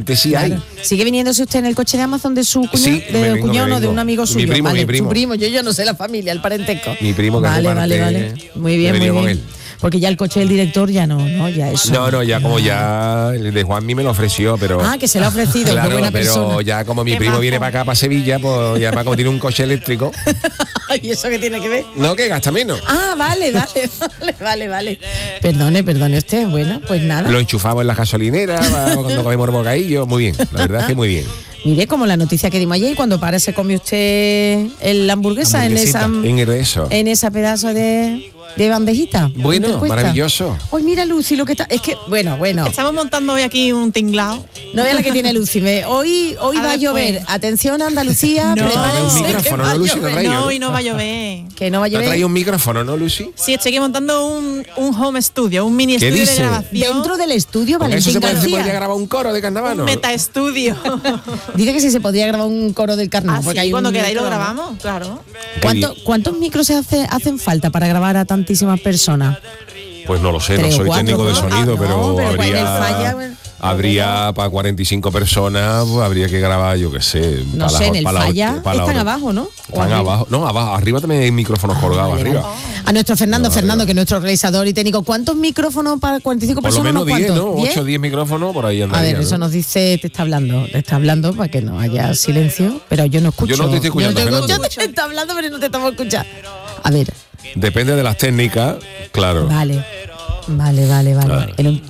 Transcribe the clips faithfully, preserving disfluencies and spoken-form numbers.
gente sí claro. hay. ¿Sigue viniéndose usted en el coche de Amazon de su cuñado? Sí, me de vengo, cuñado, me no, de vengo. un amigo suyo. Mi primo, vale, mi primo. Su primo, yo, yo no sé la familia, el parentesco. Mi primo que Vale, reparte, vale, vale. Muy bien, he muy venido bien. con él. Porque ya el coche del director ya no, ¿no? Ya eso. No, no, ya como ya el de Juanmi me lo ofreció, pero... Ah, que se lo ha ofrecido, claro, qué buena pero persona. ya como mi Qué primo majo. viene para acá, para Sevilla, pues ya como tiene un coche eléctrico, ¿Y eso qué tiene que ver? no, que gasta menos. Ah, vale, vale, vale, vale, vale. Perdone, perdone usted. Bueno, pues nada. Lo enchufamos en la gasolinera cuando comemos bocadillo, muy bien, la verdad es que muy bien. Mire, como la noticia que dimos ayer, cuando para se come usted el hamburguesa en esa, En el eso. en esa pedazo de, de bandejita. Bueno, interpuesta. maravilloso. Hoy mira, Lucy, lo que está... Es que, bueno, bueno. Estamos montando hoy aquí un tinglao. No vea la que tiene Lucy. Me, hoy hoy A va a ver, llover. pues. Atención, Andalucía. No. prepárense Un que micrófono, va a ¿no, Lucy? llover. ¿Lo trae? No, hoy no va a llover. Que no va a ¿Te ha llover. traído un micrófono, no, Lucy? Sí, estoy aquí montando un, un home studio, un mini ¿Qué estudio de dice? grabación. Dentro del estudio, Con eso Valentín se puede, se García. podría grabar un coro de carnaval, ¿no? Un meta estudio. Dice que sí se podría grabar un coro del carnaval. Ah, porque sí, hay cuando un queráis lo micro, ¿no? grabamos, claro. ¿Cuánto- ¿Cuántos micros se hace, hacen falta para grabar a tantísimas personas? Pues no lo sé, no Tres o soy cuatro, técnico de ¿no? sonido, Ah, no, pero, pero cuando él habría, falla, bueno, habría para cuarenta y cinco personas, pues habría que grabar, yo qué sé. No para sé, la- en el para la- falla para la están hora. abajo, ¿no? ¿O Están arriba? abajo. No, abajo. Arriba también hay micrófonos colgados Vale, arriba. vale. A nuestro Fernando, No, Fernando, arriba. que es nuestro realizador y técnico, ¿cuántos micrófonos para cuarenta y cinco Por lo personas? menos ¿Unos diez, cuántos? ¿no? ¿diez? ocho o diez micrófonos por ahí A andaría, ver, eso ¿no? nos dice, te está hablando, te está hablando para que no haya silencio, pero yo no escucho. Yo no te estoy escuchando, Yo, no te- Fernando. yo te está hablando, pero no te estamos escuchando. A ver, Depende de las técnicas, claro. vale, vale, vale, vale. Claro. En un-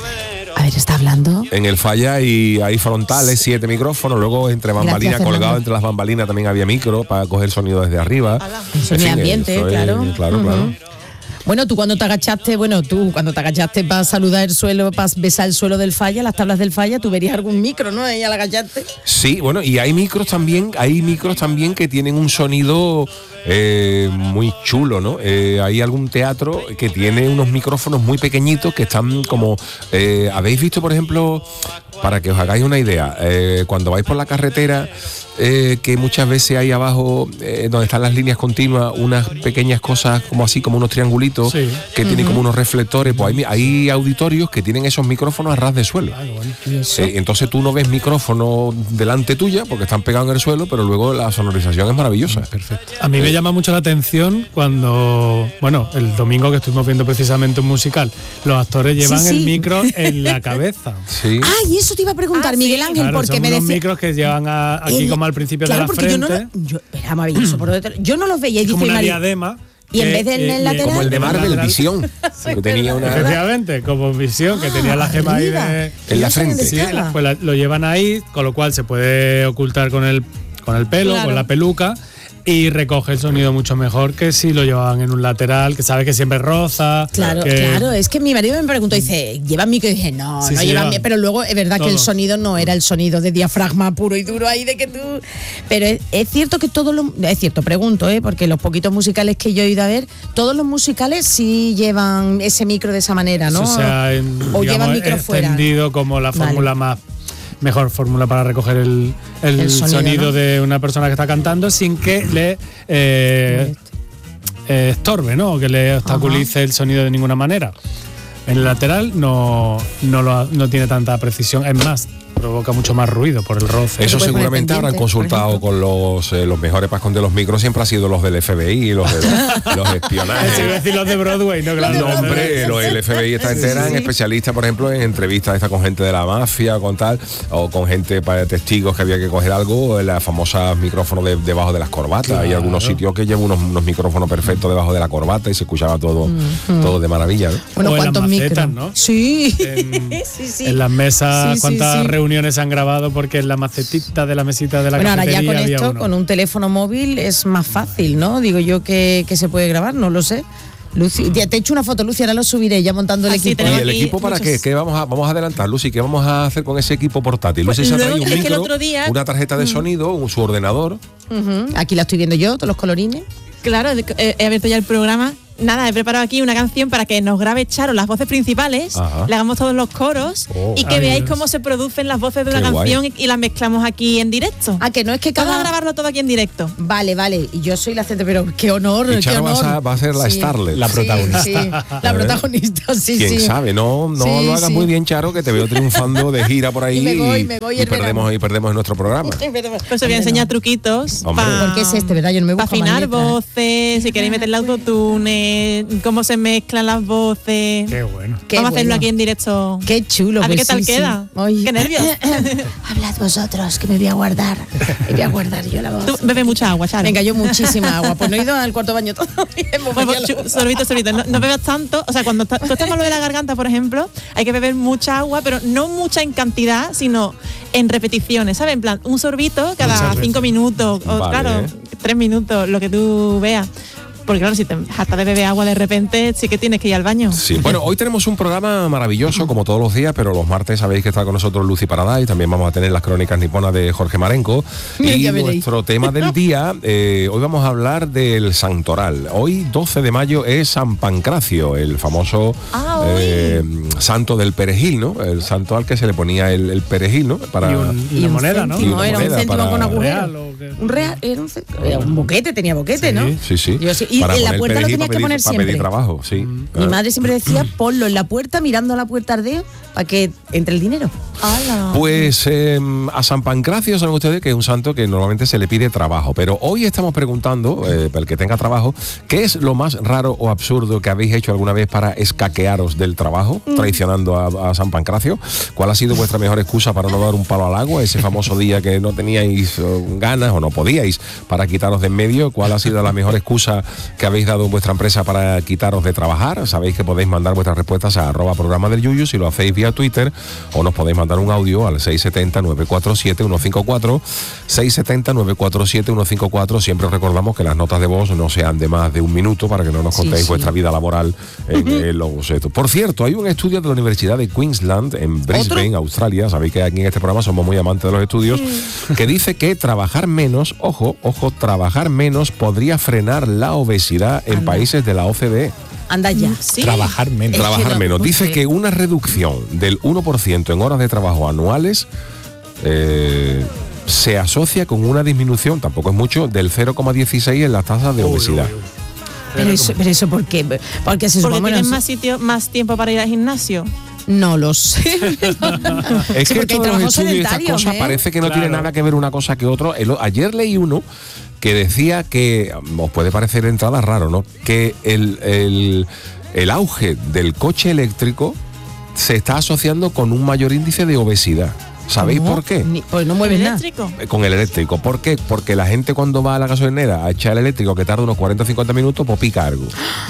A ver, está hablando. En el falla hay, hay frontales, siete micrófonos, luego entre bambalinas, Fernando. colgado entre las bambalinas también había micro para coger sonido desde arriba. En Sonido fin, ambiente, eso es- claro. claro, Ujú. claro. Bueno, tú cuando te agachaste, bueno, tú cuando te agachaste para saludar el suelo, para besar el suelo del falla, las tablas del falla, tú verías algún micro, ¿no? Ahí al agacharte. Sí, bueno, y hay micros también, hay micros también que tienen un sonido eh, muy chulo, ¿no? Eh, hay algún teatro que tiene unos micrófonos muy pequeñitos que están como... eh, ¿habéis visto, por ejemplo, para que os hagáis una idea, eh, cuando vais por la carretera, eh, que muchas veces hay abajo, eh, donde están las líneas continuas, unas pequeñas cosas como así, como unos triangulitos, Sí. que tienen como unos reflectores, pues hay, hay auditorios que tienen esos micrófonos a ras de suelo. Eh, entonces tú no ves micrófono delante tuya porque están pegados en el suelo, pero luego la sonorización es maravillosa. Perfecto. A mí me llama mucho la atención cuando, bueno, el domingo que estuvimos viendo precisamente un musical, los actores llevan Sí, sí. el micro en la cabeza. Sí. Ay, eso te iba a preguntar, Ah, Miguel sí. Ángel, Claro, porque son me unos decía... micros que llevan a- aquí El- como al principio claro, de la porque yo no frente. lo- yo- era maravilloso, por dentro. Yo no los veía y Es como dice una Mari- diadema. Y en que- vez del y- y- lateral- Como el de Marvel, lateral- Visión, que tenía una... Efectivamente, como visión, que tenía la gema ahí arriba. de... En la Yo sé dónde frente. Sí, estaba. la- pues la- lo llevan ahí, con lo cual se puede ocultar con el, con el pelo, Claro. con la peluca, y recoge el sonido mucho mejor que si lo llevaban en un lateral, que sabe que siempre roza. Claro, que- claro, es que mi marido me preguntó, dice, ¿llevan micro? Y dije, no, Sí, no sí, llevan llevan. micro. Pero luego es verdad que el Todo. sonido no era el sonido de diafragma puro y duro ahí de que tú... Pero es, es cierto que todos los... Es cierto, pregunto, ¿eh? Porque los poquitos musicales que yo he ido a ver, todos los musicales sí llevan ese micro de esa manera, ¿no? Eso se ha en- o digamos, llevan micro fuera. extendido como la Vale. fórmula más mejor fórmula para recoger el, el El sonido, sonido, ¿no? de una persona que está cantando sin que le eh, eh, estorbe, ¿no? O que le obstaculice el sonido de ninguna manera. En el lateral no, no, lo, no tiene tanta precisión, es más, provoca mucho más ruido por el roce. Eso puedes poner seguramente habrán pendiente, consultado por con los, eh, los mejores para esconder los micros, siempre ha sido los del F B I, los de los Sí, iba a espionajes. decir los de Broadway, no, claro. No, hombre, los del F B I esta entera eran especialistas, por ejemplo, en entrevistas esta con gente de la mafia, con tal, o con gente para testigos que había que coger algo, en las famosas micrófonos de- debajo de las corbatas. Hay algunos sitios que llevan unos, unos micrófonos perfectos debajo de la corbata y se escuchaba todo, todo de maravilla, ¿no? Bueno, O en las ¿cuántos macetas, micros? ¿no? Sí. En- sí, sí. En las mesas, Sí, sí, ¿cuántas sí. reuniones se han grabado? Porque en la macetita de la mesita de la Bueno, ahora ya cafetería con había esto, uno. con un teléfono móvil es más fácil, ¿no? Digo yo que, que se puede grabar, no lo sé. Lucy, ya te he hecho una foto, Lucy, ahora lo subiré ya montando el Así equipo. ¿Y tenemos el aquí equipo para muchos- qué? ¿Qué vamos a, vamos a adelantar, Lucy? ¿Qué vamos a hacer con ese equipo portátil? Pues Lucy se ha luego, traído un es que el micro, otro día- una tarjeta de sonido, un, su ordenador. Ujú, aquí la estoy viendo yo, todos los colorines. Claro, de- eh, he abierto ya el programa. nada, he preparado aquí una canción para que nos grabe Charo las voces principales, Ajá. le hagamos todos los coros Oh. y que Ay, veáis Dios. cómo se producen las voces de una Qué canción guay. y, y las mezclamos aquí en directo. Ah, que no es que Vamos a cada... grabarlo todo aquí en directo. Vale, vale. Y yo soy la gente, pero qué honor, Y qué Charo honor. va a- va a ser la Starlet. La Sí, protagonista. sí, la protagonista, sí, Quién sí. sabe, no, no Sí, lo hagas sí. muy bien, Charo, que te veo triunfando de gira por ahí Y me voy, me voy y el perdemos, verano. y perdemos en nuestro programa. Pues os voy a enseñar truquitos Hombre. para Porque es este, ¿verdad? Yo no me busco más afinar letras. voces, si queréis meterle autotune, cómo se mezclan las voces. Qué bueno. Qué Vamos a hacerlo bueno. aquí en directo. Qué chulo. A ver pues qué tal sí, queda. sí. Ay. Qué nervios. Hablad vosotros, que me voy a guardar. Me voy a guardar yo la voz. Tú bebe mucha agua, Charo. Venga, yo muchísima agua. Pues no he ido al cuarto baño todavía. hemos Bueno, venido pues, chu- sorbito, sorbito. No, no bebas tanto. O sea, cuando ta- tú estás malo de la garganta, por ejemplo, hay que beber mucha agua, pero no mucha en cantidad, sino en repeticiones, ¿sabes? En plan, un sorbito cada Muchas veces. cinco minutos, o Vale. claro, tres minutos, lo que tú veas. Porque claro, si te hartas de beber agua de repente, sí que tienes que ir al baño. Sí, bueno, hoy tenemos un programa maravilloso, como todos los días, pero los martes sabéis que está con nosotros Lucy Paradise, también vamos a tener las crónicas niponas de Jorge Marenco. Ya Y veréis. nuestro tema del día, eh, hoy vamos a hablar del santoral. Hoy, doce de mayo, es San Pancracio, el famoso Ah, hoy. eh, santo del perejil, ¿no? El santo al que se le ponía el, el perejil, ¿no? Para... Y, un- y Y una un moneda, ¿no? céntimo, Y una era un moneda céntimo para- con agujero. Real o qué. Un real, era un, cé- era un boquete, tenía boquete, Sí. ¿no? Sí, sí. Yo sí. Y Para en la poner puerta lo perejil tenías para que pedir- poner para pedir siempre. trabajo, sí. Mi Claro. madre siempre decía, ponlo en la puerta, mirando a la puerta ardeo, para que entre el dinero. ¡Hala! Pues eh, a San Pancracio saben ustedes que es un santo que normalmente se le pide trabajo, pero hoy estamos preguntando, eh, para el que tenga trabajo, ¿qué es lo más raro o absurdo que habéis hecho alguna vez para escaquearos del trabajo, traicionando a, a San Pancracio? ¿Cuál ha sido vuestra mejor excusa para no dar un palo al agua, ese famoso día que no teníais eh, ganas o no podíais para quitaros de en medio? ¿Cuál ha sido la mejor excusa que habéis dado en vuestra empresa para quitaros de trabajar? Sabéis que podéis mandar vuestras respuestas a arroba programa del Yuyu si lo hacéis vía Twitter, o nos podéis mandar un audio al seis siete cero, nueve cuatro siete, uno cinco cuatro, seis siete cero, nueve cuatro siete, uno cinco cuatro. Siempre os recordamos que las notas de voz no sean de más de un minuto para que no nos Sí, contéis sí. vuestra vida laboral en eh, los estos. Por cierto, hay un estudio de la Universidad de Queensland en Brisbane, Australia. Sabéis que aquí en este programa somos muy amantes de los estudios, que dice que trabajar menos, ojo, ojo, trabajar menos podría frenar la obesidad en Anda. países de la O C D E. Anda ya. Sí. Trabajar menos. Es que Trabajar no, menos. ¿por Dice qué? que una reducción del uno por ciento en horas de trabajo anuales eh, se asocia con una disminución, tampoco es mucho, del cero coma dieciséis en las tasas de Uy, obesidad. uy, uy. Pero eso, pero eso ¿por qué? Porque se Porque supone... tienes no, más sitio, más tiempo para ir al gimnasio. no lo sé. Es Sí, que porque hay esto de los trabajos estudios y estas sedentarios, cosas ¿eh? parece que no tiene Claro. nada que ver una cosa que otro. El- ayer leí uno que decía que, os puede parecer de entrada raro, ¿no? Que el, el, el auge del coche eléctrico se está asociando con un mayor índice de obesidad. ¿Sabéis ¿Cómo? por qué? Ni- pues no mueves nada. ¿Eléctrico? Eh, Con el eléctrico. ¿Por qué? Porque la gente cuando va a la gasolinera a echar el eléctrico que tarda unos cuarenta o cincuenta minutos, pues pica algo.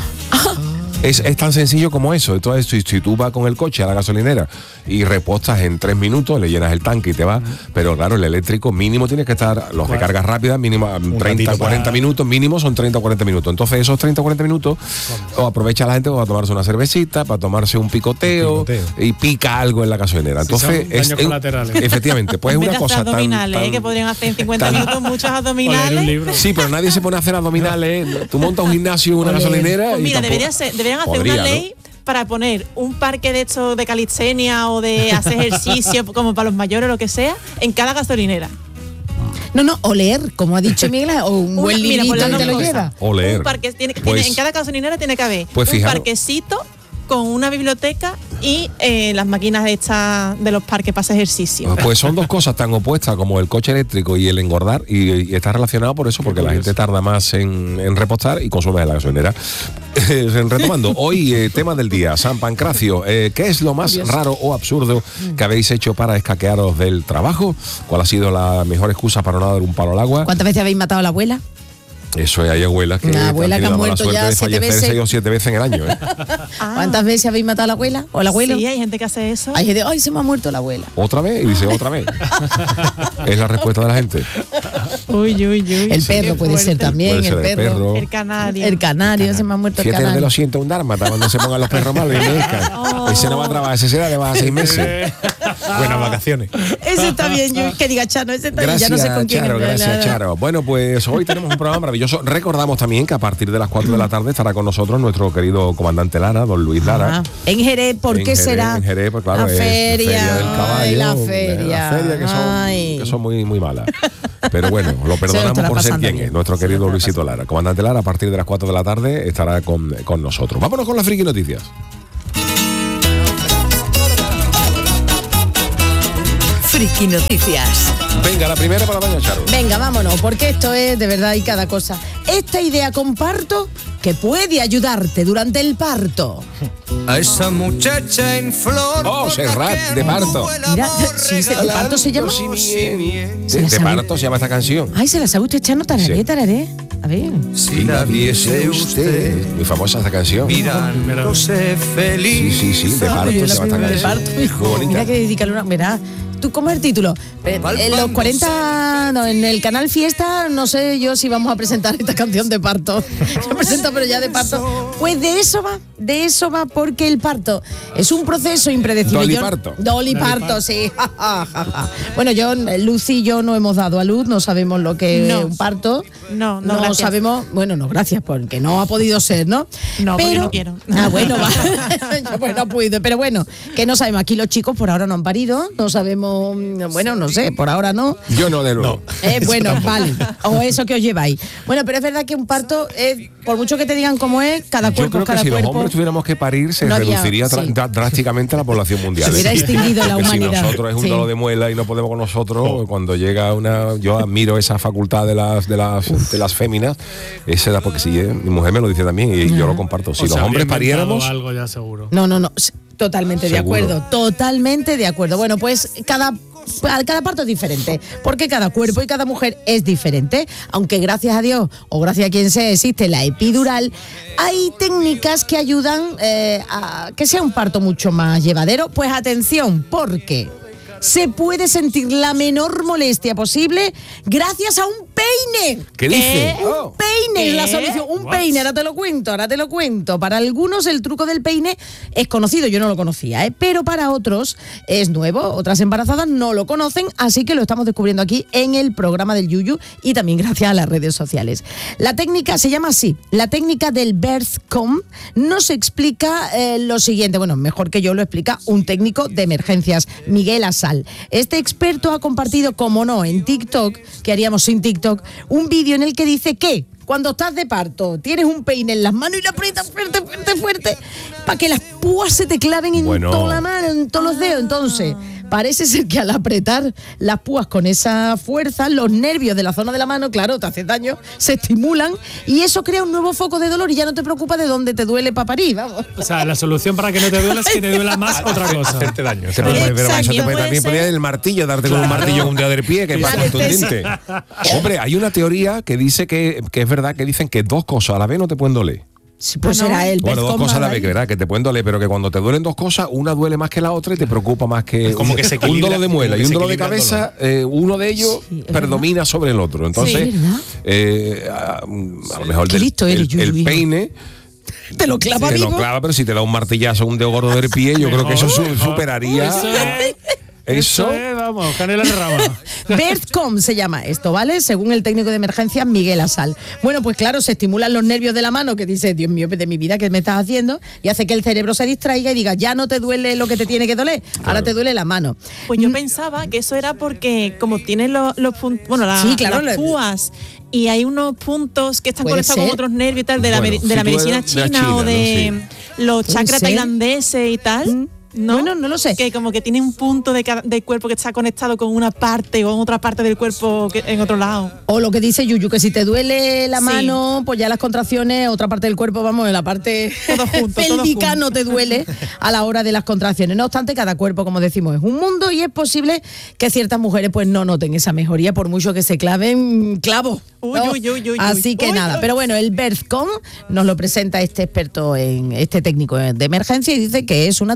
Es, es tan sencillo como eso. Entonces, si, si tú vas con el coche a la gasolinera y repostas en tres minutos, le llenas el tanque y te vas, pero claro, el eléctrico mínimo tiene que estar, los de cargas rápidas, mínimo um, treinta, ratito cuarenta para- minutos, mínimo son treinta o cuarenta minutos. Entonces, esos treinta o cuarenta minutos o aprovecha la gente para tomarse una cervecita, para tomarse un picoteo, Un picoteo. y pica algo en la gasolinera. Sí, Entonces, son daños es, colaterales. efectivamente, pues es En vez una de hacer cosa tan, abdominales, tan- ¿eh? que podrían hacer en cincuenta tan- minutos muchos O leer un abdominales. libro. Sí, pero nadie se pone a hacer abdominales. Tú montas un gimnasio, una Ole. gasolinera. Pues y mira, tampoco- debería ser, deberían hacer Podría, una ¿no? ley para poner un parque de estos de calistenia o de hacer ejercicio como para los mayores o lo que sea en cada gasolinera. No, no, o leer, como ha dicho Miguel, o un Una- buen mira, librito pues las y te dos lo cosas. lleva. O leer. Un parque, tiene, tiene- Pues- en cada gasolinera tiene que haber Pues un fijaros- parquecito con una biblioteca y eh, las máquinas estas de los parques para hacer ejercicio. Pues son dos cosas tan opuestas como el coche eléctrico y el engordar, y, y está relacionado por eso, porque la gente tarda más en, en repostar y consume en la gasolinera. Retomando, hoy eh, tema del día, San Pancracio, eh, ¿qué es lo más raro o absurdo que habéis hecho para escaquearos del trabajo? ¿Cuál ha sido la mejor excusa para no dar un palo al agua? ¿Cuántas veces habéis matado a la abuela? Eso es, hay abuelas que Una han abuela que tenido ha la mala muerto suerte ya de siete fallecer veces. seis o siete veces en el año, ¿eh? Ah, ¿Cuántas veces habéis matado a la abuela o al abuelo? Sí, hay gente que hace eso. Hay gente, ay, se me ha muerto la abuela. Otra vez, y dice otra vez. Es la respuesta de la gente. Uy, uy, uy. El Sí, perro qué puede ser fuerte. también, Puede ser el el perro. perro. El canario. El canario, se me ha muerto el Fíjate de canario. lo siento un dármata cuando se pongan los perros malos y mezcan. Oh. Ese no va a trabajar, ese será de baja seis meses. Buenas vacaciones. Ese está bien, yo, que diga Chano, ese está Gracias, bien, ya no sé con quién. Charo, gracias, Charo. Bueno, pues hoy tenemos un programa maravilloso. Recordamos también que a partir de las cuatro de la tarde estará con nosotros nuestro querido comandante Lara, don Luis Lara. Ah, en Jerez, ¿por En qué Jerez, será? En Jerez, pues claro, la es feria, feria del caballo. ay, la feria. La feria que son, Ay. que son muy, muy malas. Pero bueno, lo perdonamos estará por ser pasando quien bien. es, nuestro Se lo querido estará Luisito Lara. Comandante Lara, a partir de las cuatro de la tarde estará con, con nosotros. Vámonos con las friki noticias. Friki Noticias. Venga, la primera para mañana, Charo. Venga, vámonos, porque esto es de verdad y cada cosa. Esta idea comparto que puede ayudarte durante el parto. A esa muchacha en flor. Oh, Serrat, de parto. Mira, sí, se- de parto se llama. De, Se la de sabe. parto se llama esta canción. Ay, se la sabe usted echando tararé, Sí. tararé. A ver. Si la viese usted, Muy famosa esta canción. mirándose feliz. Sí, sí, sí, de parto Yo se la llama esta primera de canción. parto, Muy hijo. bonita. Mira que dedicarle una. Verá, ¿tú cómo es el título? Eh, En los cuarenta, no, en el canal Fiesta, no sé yo si vamos a presentar esta canción de parto. Yo presento, pero ya de parto. Pues de eso va, de eso va, porque el parto es un proceso impredecible. Dolly Yo- parto. Dolly parto, sí. Bueno, yo, Lucy y yo no hemos dado a luz, no sabemos lo que No. es un parto. No, no, gracias. sabemos, bueno, no, gracias, porque no ha podido ser, ¿no? No, porque no quiero. Ah, bueno, va. Yo, pues no puedo, pero bueno, que no sabemos. Aquí los chicos por ahora no han parido, no sabemos, bueno, no sé, por ahora no. Yo no, de nuevo. Eh, bueno, vale. O eso que os lleváis. Bueno, pero es verdad que un parto, es, por mucho que te digan cómo es, cada Yo cuerpo creo es que cada si los cuerpo. hombres tuviéramos que parir, se No había- reduciría dra- sí. dra- drásticamente la población mundial. Se hubiera ¿eh? extinguido la Porque humanidad. Si nosotros es un Sí. dolor de muela y no podemos con nosotros, cuando llega una. Yo admiro esa facultad de las de las, de las féminas. Esa era porque si eh, mi mujer me lo dice también y yo lo comparto. Si O los sea, hombres habría inventado pariéramos. algo ya seguro. No, no, no. s- Totalmente de Seguro. acuerdo. Totalmente de acuerdo. Bueno, pues cada. Cada parto es diferente, porque cada cuerpo y cada mujer es diferente. Aunque gracias a Dios, o gracias a quien sea, existe la epidural, hay técnicas que ayudan eh, a que sea un parto mucho más llevadero. Pues atención, porque se puede sentir la menor molestia posible gracias a un peine. ¿Qué dice? Un Oh. peine es la ¿Qué? solución. Un What? peine, ahora te lo cuento, ahora te lo cuento. Para algunos el truco del peine es conocido, yo no lo conocía, ¿eh? Pero para otros es nuevo, otras embarazadas no lo conocen, así que lo estamos descubriendo aquí en el programa del Yuyu y también gracias a las redes sociales. La técnica se llama así, la técnica del birth-com. Nos explica eh, lo siguiente, bueno, mejor que yo lo explica un técnico de emergencias, Miguel Asal. Este experto ha compartido, como no, en TikTok, que haríamos sin TikTok, un vídeo en el que dice que cuando estás de parto tienes un peine en las manos y lo aprietas fuerte, fuerte, fuerte, para que las púas se te claven en Bueno. toda la mano, en todos los dedos. Entonces, parece ser que al apretar las púas con esa fuerza, los nervios de la zona de la mano, claro, te hace daño, se estimulan y eso crea un nuevo foco de dolor y ya no te preocupas de dónde te duele para parir, vamos. O sea, la solución para que no te duela es que te duela más otra cosa. Hacerte daño. Pero, Pero pero eso te también puede, puede también ser- podría el martillo, darte con un martillo en un dedo del pie, que es más contundente. Hombre, hay una teoría que dice que, que es verdad, que dicen que dos cosas a la vez no te pueden doler. Sí, pues Ah, ¿no? será el Bueno, dos Bezcom cosas a la ahí. vez, que verdad, que te pueden doler, pero que cuando te duelen dos cosas, una duele más que la otra y te preocupa más que, Es como que se un equilibra, dolor de muela como que y un se dolor de equilibra el cabeza, eh, uno de ellos Sí, es predomina sobre el otro. Entonces, Sí, ¿verdad? eh, a, a lo mejor Qué del- listo eres, el, Yuyu, el hijo. peine Te lo clava te vivo. lo clava, pero si te da un martillazo, un dedo gordo del pie, yo creo que eso su- Mejor. superaría. Eso es, Eso. eso es, vamos, canela de rama. birth-com se llama esto, ¿vale? Según el técnico de emergencia Miguel Asal. Bueno, pues claro, se estimulan los nervios de la mano, que dice, Dios mío, de mi vida, ¿qué me estás haciendo? Y hace que el cerebro se distraiga y diga, ya no te duele lo que te tiene que doler, ahora te duele la mano. Pues yo pensaba que eso era porque como tiene los, los puntos, bueno, la- Sí, claro, las lo- púas y hay unos puntos que están Puede conectados ser. con otros nervios y tal, de la, Bueno, medi- de la si tú medicina eres de la china, China, o de ¿no? los Puede chakras ser. tailandeses y tal. ¿No? Bueno, no lo sé. Que como que tiene un punto de cada- del cuerpo que está conectado con una parte o con otra parte del cuerpo que, en otro lado. O lo que dice Yuyu, que si te duele la Sí. mano, pues ya las contracciones, otra parte del cuerpo, vamos, en la parte Todo junto, todo pélvica junto. no te duele a la hora de las contracciones. No obstante, cada cuerpo, como decimos, es un mundo y es posible que ciertas mujeres pues no noten esa mejoría por mucho que se claven clavos. Uy, ¿no? uy, uy, uy, Así uy. que Uy, nada, uy. pero bueno, el birth-com nos lo presenta este experto, en este técnico de emergencia y dice que es una técnica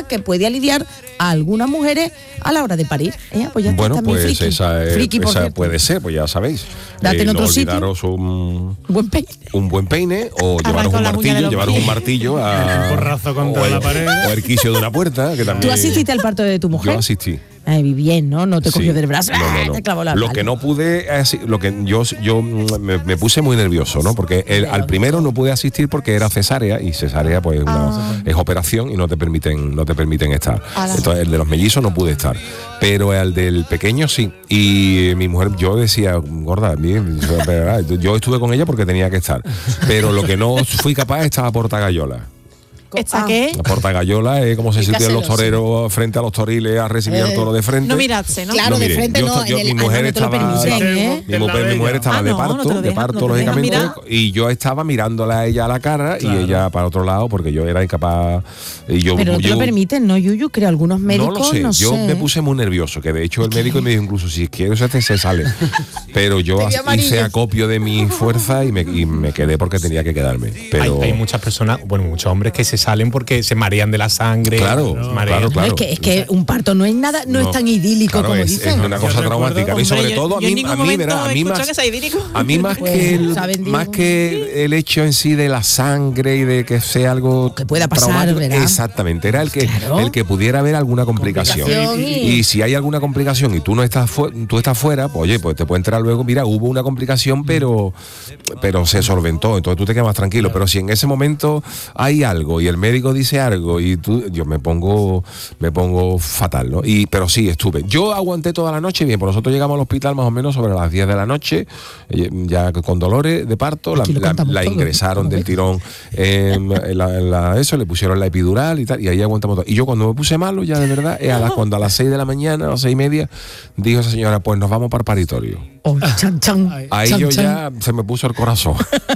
que puede aliviar a algunas mujeres a la hora de parir. ¿Eh? Pues ya está, Bueno, está mi pues friki. esa, es- Friki, por esa cierto. puede ser, pues ya sabéis. Date en no otro sitio. olvidaros un, Buen peine. un buen peine o llevaros con un la uña de martillo, los llevaros pies. un martillo a, Un porrazo contra o el- la pared. o el quicio de una puerta, que también. ¿Tú asististe al parto de tu mujer? Yo asistí. Ay, bien, ¿no? No te Sí. cogió del brazo. No, no, no. Te clavó la Lo pala. que no pude, así- lo que yo, yo mm, me, me puse muy nervioso, ¿no? Porque el- al primero no pude asistir porque era cesárea y cesárea pues una- es operación y no te permiten, no te permiten estar. Ala. Entonces el de los mellizos no pude estar, pero el del pequeño sí. Y mi mujer, yo decía, gorda, bien, yo estuve con ella porque tenía que estar, pero lo que no fui capaz estaba Portagayola. ¿Está Ah. qué? La Portagayola es como se Y sitúan los casero, toreros frente a los toriles a recibir Eh, el toro de frente. No mirarse, ¿no? Claro, No, de mire, frente yo no, esto- yo- en el- mi ah, mujer no te lo estaba- permiten, Sí, ¿eh? Mi mujer, mi mujer estaba Ah, de no, parto, no te lo de dejan, parto, no te lo dejan lógicamente, mirar. y yo estaba mirándola a ella a la cara Claro. y ella para otro lado porque yo era incapaz. Y yo, Pero no te yo- lo permiten, ¿no, Yuyu? Creo algunos médicos, no lo sé, no yo sé. me puse muy nervioso, que de hecho el médico me dijo incluso si quieres este se sale. Pero yo Te vi amarillo. hice acopio de mi fuerza y me, y me quedé porque tenía que quedarme. Pero Hay, hay muchas personas, bueno, muchos hombres que se salen porque se marean de la sangre. Claro, se marean. claro, claro. Es que, es que un parto no es nada, no, es tan idílico claro, como es, dicen. es una cosa Yo recuerdo- traumática. ¿no? Y sobre Hombre, yo- todo a yo en mí, ningún a mí, momento verá, a he mí escuchado más, que sea idílico. a mí más Pues, que el, saben, digo. más que el hecho en sí de la sangre y de que sea algo Que pueda pasar, traumático, ¿verdad? exactamente, era el que Claro. el que pudiera haber alguna complicación. Complicación y- Y si hay alguna complicación y tú no estás fu- tú estás fuera, pues oye, pues te puede enterar luego, mira, hubo una complicación, pero pero se solventó, entonces tú te quedas más tranquilo, pero si en ese momento hay algo y el médico dice algo y tú yo me pongo me pongo fatal, ¿no? Y pero sí estuve. Yo aguanté toda la noche bien, pues nosotros llegamos al hospital más o menos sobre las diez de la noche, eh, ya con dolores de parto, la, Aquí lo la- contamos la todo, ingresaron ¿no? del tirón en, en la, en la- eso, le pusieron la epidural y tal, y ahí aguantamos todo. Y yo cuando me puse malo, ya de verdad, es a las, cuando a las seis de la mañana, a las seis y media, dijo esa señora, pues nos vamos para el paritorio. Oh, chan, chan, Ahí chan, yo chan. ya se me puso el corazón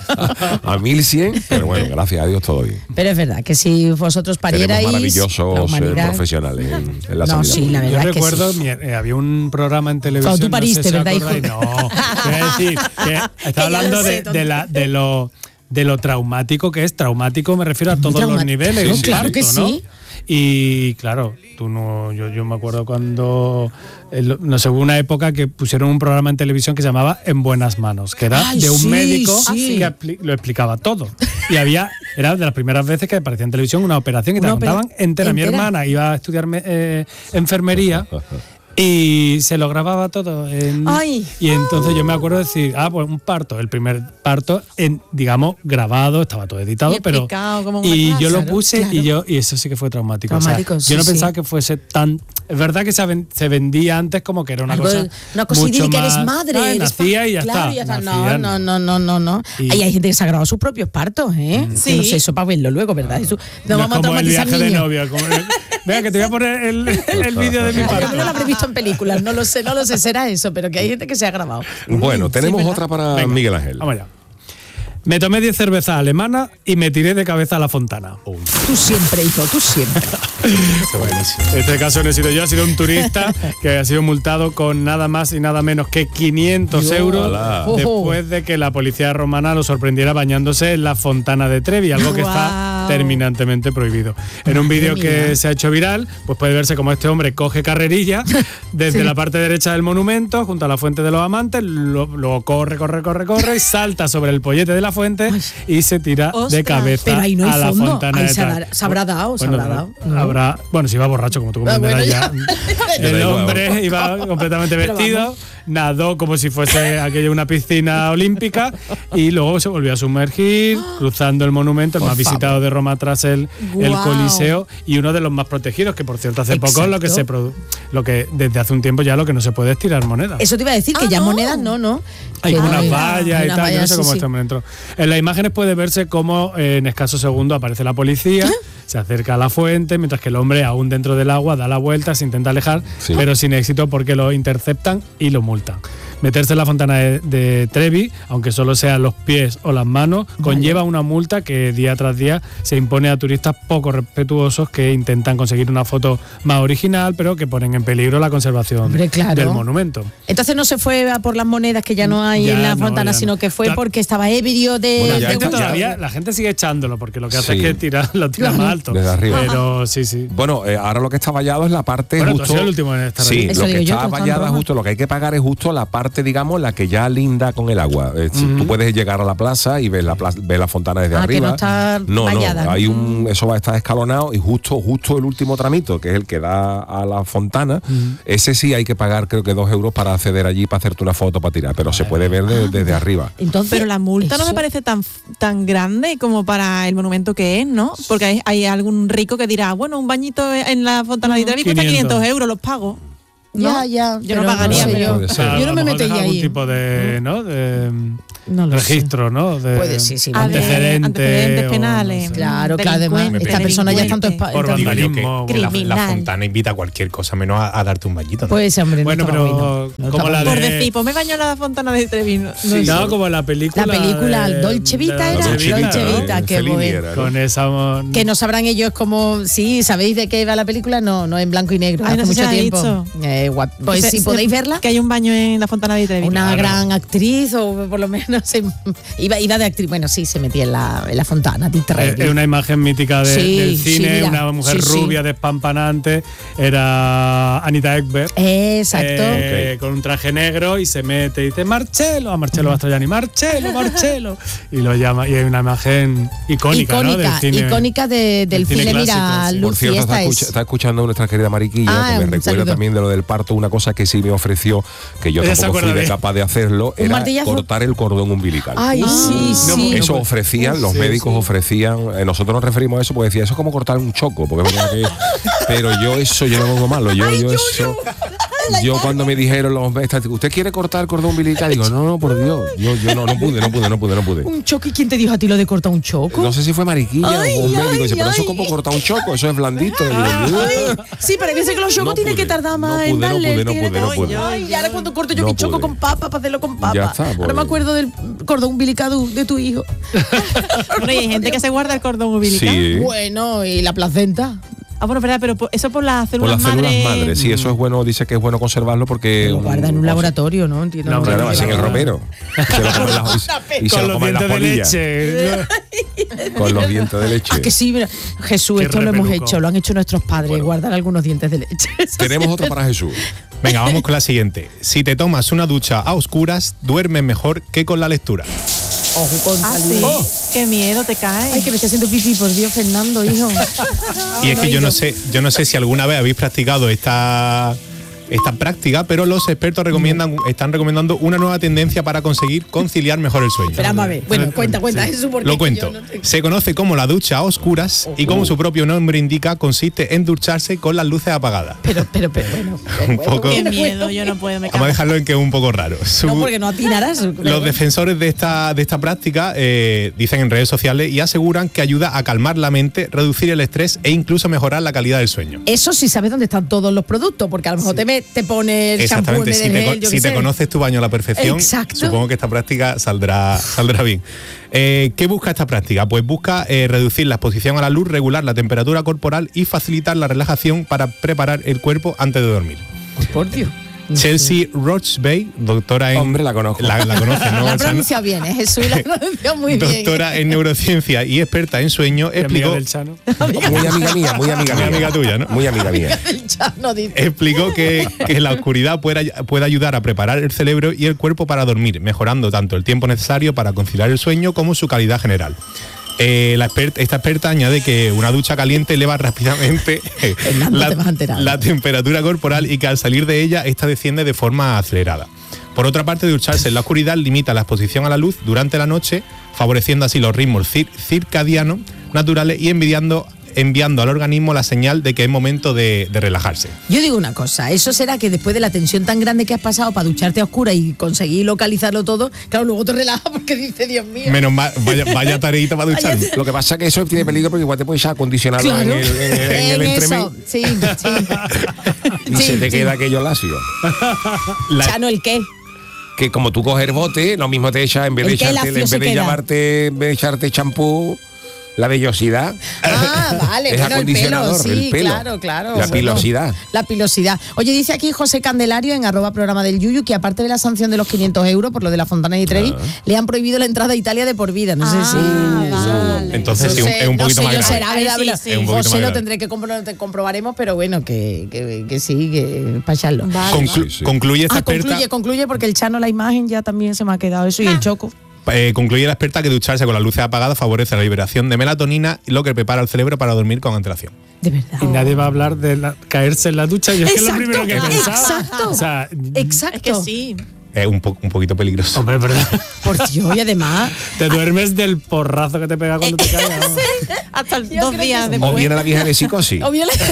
a mil cien, pero bueno, gracias a Dios todo bien. Pero es verdad que si vosotros parierais. Tenemos la maravillosos eh, humanidad- profesionales en, en la No, sanidad. sí, la Yo verdad es que recuerdo, sí. mi- eh, había un programa en televisión. Cuando tú pariste, no sé si ¿verdad, hijo? acordáis. No, quiero decir, que estaba ya lo hablando sé, de, tonto. de, la, de lo de lo traumático que es. Traumático me refiero a Muy todos los traumático. niveles. Sí, un claro parto, que ¿no? sí. Y claro, tú no, yo, yo me acuerdo cuando, el- no sé, hubo una época que pusieron un programa en televisión que se llamaba En Buenas Manos, que era Ay, de un sí, médico sí. que apli- lo explicaba todo. Y había, era de las primeras veces que aparecía en televisión una operación que te Una la contaban opera- entera. Mi entera. hermana iba a estudiar me- eh, enfermería. Y se lo grababa todo. en- Ay. y entonces yo me acuerdo de decir, ah, pues un parto, el primer parto, en, digamos, grabado, estaba todo editado, Y pero. explicado como una Y clase. yo lo Claro, puse claro. y yo y eso sí que fue traumático. O sea, Traumático, sí, yo no sí. pensaba que fuese tan. Es verdad que se, ven- se vendía antes como que era una Algo cosa. de- una cosa mucho idílica, eres más- madre. Ah, eres nacía pa- y ya claro, está. ya está. Nacía, No, no, no, no, no, no. Y- Hay, hay gente que se ha grabado sus propios partos, ¿eh? Sí. Yo no sé, eso para verlo luego, ¿verdad? Eso, no, No vamos es a como el traumatizar viaje de niños. novia. Como el- Venga, que te voy a poner el, el vídeo de mi Yo parto. creo que lo habré visto en películas, no lo sé, no lo sé, será eso, pero que hay gente que se ha grabado. Bueno, tenemos ¿verdad? otra para Venga, Miguel Ángel. Vamos allá. Me tomé diez cervezas alemanas y me tiré de cabeza a la fontana. Tú siempre, hijo, tú siempre. En este caso no he sido yo, ha sido un turista que ha sido multado con nada más y nada menos que quinientos euros Hola. después de que la policía romana lo sorprendiera bañándose en la fontana de Trevi, algo que está Guau. terminantemente prohibido. En un vídeo que mía. se ha hecho viral, pues puede verse como este hombre coge carrerilla desde la parte derecha del monumento, junto a la fuente de los amantes, lo- luego corre, corre, corre, corre, y salta sobre el pollete de la fuente y se tira de Ostras. cabeza Pero ahí no hay a la fondo, fontana ahí de se tal. habrá- se habrá dado, se Bueno, habrá dado. No. habrá, bueno, si iba borracho, como tú Ah, comprenderás bueno, ya. Da El igual. hombre iba completamente Pero vestido, vamos. nadó como si fuese aquello una piscina olímpica y luego se volvió a sumergir, cruzando el monumento, el Por más favor. visitado de Roma tras el, el Guau. Coliseo y uno de los más protegidos, que por cierto hace poco lo que se produ- lo que desde hace un tiempo ya lo que no se puede es tirar monedas. Eso te iba a decir, que Ah, ya no. monedas no, ¿no? Hay Que como no unas hay- vallas hay y unas tal, yo no vallas, sé sí, cómo sí. está dentro. En las imágenes puede verse cómo eh, en escasos segundos aparece la policía, se acerca a la fuente, mientras que el hombre, aún dentro del agua, da la vuelta, se intenta alejar, Sí. pero sin éxito porque lo interceptan y lo multan. meterse en la fontana de, de Trevi, aunque solo sean los pies o las manos, vale. conlleva una multa que día tras día se impone a turistas poco respetuosos que intentan conseguir una foto más original, pero que ponen en peligro la conservación Hombre, claro. del monumento. Entonces no se fue a por las monedas que ya no hay ya en la no, fontana, sino no. que fue porque estaba ebrio de... Bueno, la, de gente todavía, la gente sigue echándolo, porque lo que hace sí. es que tira, lo tira claro. más alto. Desde arriba. Pero sí, sí. Bueno, eh, ahora lo que está vallado es la parte bueno, justo... Tú has sido el último en estar Sí, ahí. lo que está vallada justo, lo que hay que pagar es justo la parte, digamos, la que ya linda con el agua. Eh, uh-huh. Tú puedes llegar a la plaza y ver la, plaza, ver la fontana desde ah, arriba. Que no está no, vallada. no, hay un, eso va a estar escalonado y justo, justo el último tramito, que es el que da a la fontana, uh-huh. ese sí hay que pagar creo que dos euros para acceder allí, para hacerte una foto, para tirar, pero ah, se puede ver de, desde arriba. Entonces, pero la multa eso... no me parece tan, tan grande como para el monumento que es, ¿no? Porque hay, hay algún rico que dirá, bueno, un bañito en la fontana de Trevi cuesta quinientos euros, los pago. ¿No? Ya, ya. Yo no pagaría, no sé, pero yo, yo no me metería ahí. Algún tipo de, ¿no? de no registro, sé. ¿no? De Puede, sí, sí. antecedentes, antecedentes penales. No claro, claro, además esta persona ya está en tu espalda. Por vandalismo. Que, que la, la fontana invita a cualquier cosa, menos a, a darte un bañito. ¿no? Pues hombre, bueno, no pero no, como la de... Por decir, pues me baño en la fontana de Trevi. No, sí, no, como la película. La película de, Dolce Vita era. Dolce Vita, qué bueno. Con esa. Que no sabrán ellos como, sí, ¿sabéis de qué va la película? No, no en blanco y negro. Hace mucho tiempo. Pues si podéis verla. Que hay un baño en la fontana de Trevi. Una gran actriz, o por lo menos iba, iba de actriz. Bueno, sí, se metía en la, en la fontana de Trevi. Es una imagen mítica de, sí, del cine, sí, mira, una mujer sí, rubia, sí. despampanante. Era Anita Ekberg. Exacto. Eh, okay. Con un traje negro y se mete y dice Marcelo, a Marcelo Mastroianni, Marcelo, Marcelo. Y lo llama, y hay una imagen icónica, icónica ¿no? Del cine, icónica de, del, del cine, cine clásico, mira, sí. Por cierto, está, escucha, está escuchando nuestra querida Mariquilla, ah, que me recuerda saludo. también de lo del parto, una cosa que sí me ofreció, que yo tampoco fui de capaz de hacerlo, era martillazo? cortar el cordón umbilical. Ay, ah, sí, sí. Eso ofrecían, los sí, médicos sí. ofrecían, eh, nosotros nos referimos a eso porque decía, eso es como cortar un choco, porque es verdad que, pero yo eso, yo no pongo malo, yo, Ay, yo, yo eso... Yo cuando me dijeron los médicos, ¿usted quiere cortar el cordón umbilical? Digo, no, no, por Dios. Yo, yo no, no pude, no pude, no pude, no pude. ¿Un choco? ¿Y quién te dijo a ti lo de cortar un choco? No sé si fue Mariquilla ay, o un médico. Dice, pero eso es como cortar un choco, eso es blandito. Ay, sí, pero hay veces que los chocos no tienen que tardar más no pude, en darle. No pude, no pude, no pude. Ay, y ahora cuando corto yo no mi choco pude. con papa, para hacerlo con papa. Ya está, pues. Ahora me acuerdo del cordón umbilical de tu hijo. Bueno, y hay gente que se guarda el cordón umbilical. Sí. Bueno, y la placenta. Ah, bueno, verdad, pero eso por las células madres. Por las células madres, sí, eso es bueno, dice que es bueno conservarlo porque... Lo guarda en un laboratorio, ¿no? Entiendo. No, claro, así en el ropero. Y se lo comen las polillas. Con los dientes de leche. Ah, que sí, mira, Jesús, Qué esto lo hemos repeluco. hecho, lo han hecho nuestros padres, bueno. guardar algunos dientes de leche. Tenemos otro para Jesús. Venga, vamos con la siguiente. Si te tomas una ducha a oscuras, duermes mejor que con la lectura. Ojo con ah, sí. Oh. Qué miedo te cae. Ay, que me estoy haciendo pipí, por Dios, Fernando, hijo. Y es que yo no sé, yo no sé si alguna vez habéis practicado esta esta práctica, pero los expertos recomiendan, están recomendando una nueva tendencia para conseguir conciliar mejor el sueño. Pero vamos a ver. Bueno, cuenta, cuenta. Sí. Eso porque Lo cuento. No te... Se conoce como la ducha a oscuras oh, y como su propio nombre indica, consiste en ducharse con las luces apagadas. Pero, pero, pero, bueno. un poco, qué miedo, yo no puedo. Me vamos a dejarlo en que es un poco raro. Su, no, porque no atinarás. Los defensores de esta, de esta práctica eh, dicen en redes sociales y aseguran que ayuda a calmar la mente, reducir el estrés e incluso mejorar la calidad del sueño. Eso sí sabes dónde están todos los productos, porque a lo mejor sí. te, te pone exactamente, si, te, gel, si te conoces tu baño a la perfección, exacto. supongo que esta práctica saldrá, saldrá bien. Eh, ¿Qué busca esta práctica? Pues busca eh, reducir la exposición a la luz, regular la temperatura corporal y facilitar la relajación para preparar el cuerpo antes de dormir. Pues por Dios. Chelsea Rochbay, doctora en... Hombre, la conozco. La, la conoce, ¿no? La pronuncia bien, ¿eh? Jesús la pronuncia muy doctora bien. Doctora en neurociencia y experta en sueño, explicó... Del Chano. Muy amiga mía, muy amiga mía. Muy amiga tuya, ¿no? Muy amiga mía. Del Chano, dice. Explicó que, que la oscuridad puede, puede ayudar a preparar el cerebro y el cuerpo para dormir, mejorando tanto el tiempo necesario para conciliar el sueño como su calidad general. Eh, la experta, esta experta añade que una ducha caliente eleva rápidamente la, la temperatura corporal y que al salir de ella esta desciende de forma acelerada. Por otra parte, ducharse en la oscuridad limita la exposición a la luz durante la noche, favoreciendo así los ritmos cir- circadianos naturales y envidiando enviando al organismo la señal de que es momento de, de relajarse. Yo digo una cosa, eso será que después de la tensión tan grande que has pasado para ducharte a oscuras y conseguir localizarlo todo, claro, luego te relajas porque dices, Dios mío. Menos mal, vaya, vaya tareita para ducharme. Lo que pasa es que eso tiene peligro porque igual te puedes acondicionarlo claro. en el, en el, en el entremés. Sí, sí. Y sí, se te sí. queda aquello lacio. La... Chano, ¿el qué? que como tú coges el bote, lo mismo te echa, en vez de ¿El qué? echarte, ¿El ácido en se vez de queda? llamarte, en vez de echarte champú, la vellosidad. Ah, vale, Es bueno, el pelo, acondicionador, sí, el pelo. claro, claro. La bueno. pilosidad. La pilosidad. Oye, dice aquí José Candelario en arroba programa del Yuyu que aparte de la sanción de los quinientos euros por lo de la Fontana di Trevi, Ah. le han prohibido la entrada a Italia de por vida. No sé Ah, si... vale. Entonces sí, No un- sé, es un no poquito sé más yo grave. será, Ahí ¿verdad? sí, Pero sí. Es un poquito José más lo grave. tendré que, compro- te comprobaremos, pero bueno, que, que, que sí, que para echarlo. Vale. Conclu- Sí, sí. Concluye esta Ah, experta. concluye, concluye, porque el Chano, la imagen ya también se me ha quedado eso y el Choco. Eh, concluye la experta que ducharse con las luces apagadas favorece la liberación de melatonina, lo que prepara el cerebro para dormir con antelación. De verdad. Y nadie va a hablar de la- caerse en la ducha. Yo es que es lo Exacto, primero que pensaba. exacto. O sea, Exacto. Es que sí. Es un, po- un poquito peligroso. hombre, ¿verdad? Por Dios, y además... Te duermes del porrazo que te pega cuando te caes. vamos. Hasta Yo dos creo días que- O después. viene la vieja de psicosis. O bien le-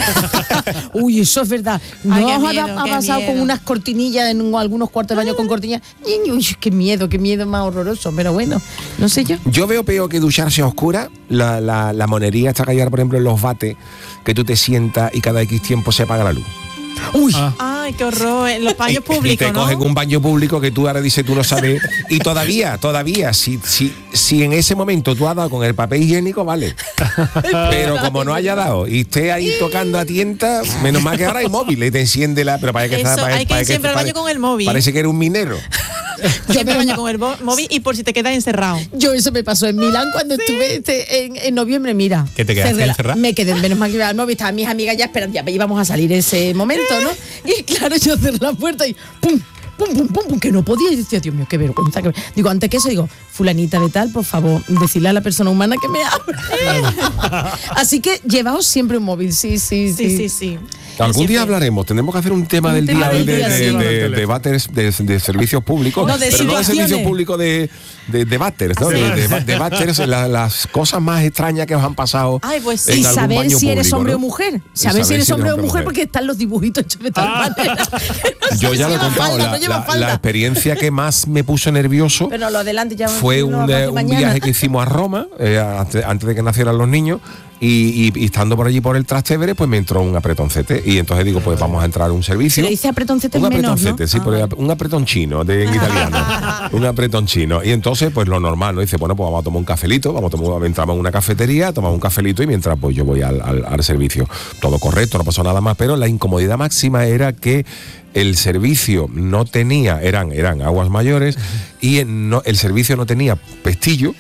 Uy, eso es verdad. ¿No Ay, qué os ha- miedo, ha qué pasado con miedo. unas cortinillas en un- algunos cuartos de baño con cortinillas? Uy, qué miedo, qué miedo más horroroso. Pero bueno, no sé yo. Yo veo peor que ducharse a oscura, la, la, la monería está callada, por ejemplo, en los bates, que tú te sientas y cada X tiempo se apaga la luz. Uy, Ah. Ay, qué horror. En los baños Y públicos, te ¿no? cogen un baño público que tú ahora dices, tú no sabes. Y todavía, todavía, si, si, si en ese momento tú has dado con el papel higiénico, vale. Pero como no haya dado y esté ahí tocando a tienta, menos mal que ahora hay móvil y te enciende la. Pero parece que Eso, está, parece- hay que ir parece siempre al baño pare- con el móvil. Parece que eres un minero. Siempre baño con el bo- móvil y por si te quedas encerrado. yo eso me pasó en Milán cuando estuve este, en, en noviembre, mira. ¿Que te quedaste cerré la- encerrada? Me quedé, menos mal que iba al móvil, estaban mis amigas ya esperando, ya íbamos a salir ese momento, ¿no? Y claro, yo cerré la puerta y ¡pum! Pum, pum, pum, pum, que no podía. Y decía, Dios mío, qué vergüenza. Que... Digo, antes que eso, digo, fulanita de tal, por favor, decirle a la persona humana que me abra. Así que llevaos siempre un móvil, sí, sí, sí. Sí, sí, sí. Algún Siempre. día hablaremos, tenemos que hacer un tema Un del tema día hoy del de, día, de, sí. de- de váteres, de, de servicios públicos, No, de pero no de situaciones. servicios públicos de, de, de váteres, ¿no? De, de, de váteres, la- las cosas más extrañas que os han pasado Ay, pues sí. en Y algún saber baño si eres público, hombre ¿no? o mujer. Y Saber si eres hombre o mujer, porque están los dibujitos hechos de tal Ah. manera. Yo ya lo he No lleva contado, falda, la, no lleva la- falda. la experiencia que más me puso nervioso Pero lo adelante ya fue no un, habrá eh, que un mañana. viaje que hicimos a Roma, eh, antes, antes de que nacieran los niños, y, y- y estando por allí por el Trastevere, pues me entró un apretoncete. Y entonces digo, pues vamos a entrar a un servicio. Se le dice apretoncete Un en menos, apretoncete, ¿no? sí, Ah, pero vale. un apretón chino de, en italiano. Un apretón chino. Y entonces, pues lo normal, ¿no? Dice, bueno, pues vamos a tomar un cafelito, vamos a tomar, entramos en una cafetería, tomamos un cafelito y mientras pues yo voy al, al- al servicio. Todo correcto, no pasó nada más, pero la incomodidad máxima era que el servicio no tenía, eran, eran aguas mayores, y en- no, el servicio no tenía pestillo.